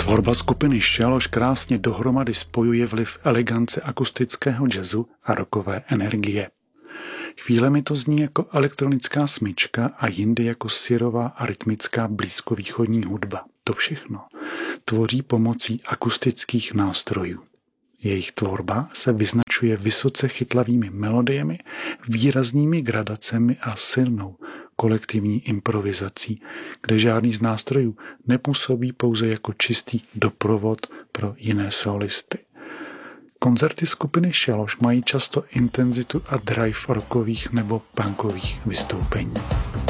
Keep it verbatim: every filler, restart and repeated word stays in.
Tvorba skupiny Šaloš krásně dohromady spojuje vliv elegance akustického jazzu a rockové energie. Chvílemi to zní jako elektronická smyčka a jindy jako syrová a rytmická blízkovýchodní hudba. To všechno tvoří pomocí akustických nástrojů. Jejich tvorba se vyznačuje vysoce chytlavými melodiemi, výraznými gradacemi a silnou kolektivní improvizací, kde žádný z nástrojů nepůsobí pouze jako čistý doprovod pro jiné solisty. Koncerty skupiny Šaloš mají často intenzitu a drive rockových nebo punkových vystoupení.